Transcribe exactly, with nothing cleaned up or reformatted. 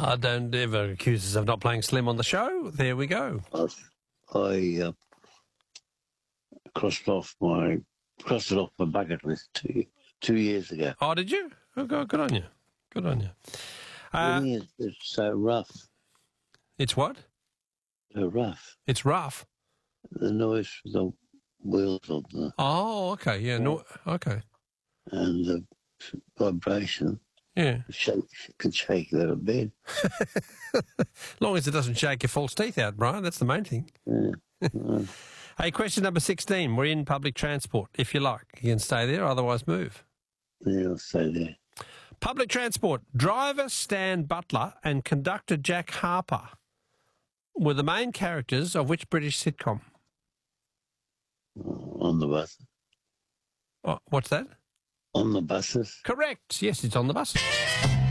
Uh, don't ever accuse us of not playing Slim on the show. There we go. I, I uh, crossed off my crossed it off my bucket list two two years ago. Oh, did you? Oh, good, good on you. Good on you. Uh, Uh, it's, it's so rough. it's what? So rough. It's rough. The noise of the wheels on the Oh, okay. Yeah. No. Okay. and the vibration Yeah. shake can shake you out of bed. As long as it doesn't shake your false teeth out, Brian. That's the main thing. Yeah. Uh, Hey, question number sixteen. We're in public transport. If you like, you can stay there, otherwise move. yeah, I'll stay there. Public transport. Driver Stan Butler and conductor Jack Harper were the main characters of which British sitcom? Uh, on the bus. Oh, what's that? On the buses. Correct. Yes, it's on the buses.